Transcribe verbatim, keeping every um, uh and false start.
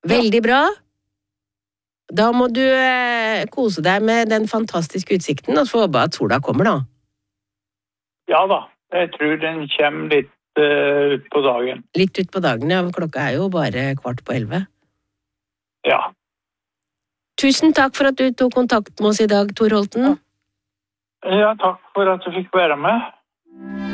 Veldig bra. Da må du eh, kose deg med den fantastiske utsikten, og så håpe at sola kommer da. Ja da, jeg tror den kommer litt uh, ut på dagen. Litt ut på dagen, ja. Klokka er jo bare kvart på elleve. Ja. Tusen takk for at du tok kontakt med oss i dag, Tor Holten. Ja, takk for at du fikk være med.